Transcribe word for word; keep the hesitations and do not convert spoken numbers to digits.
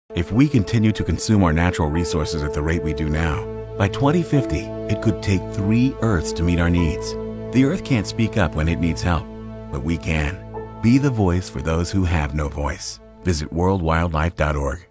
If we continue to consume our natural resources at the rate we do now, by twenty fifty, it could take three Earths to meet our needs. The Earth can't speak up when it needs help, but we can. Be the voice for those who have no voice. Visit world wildlife dot org.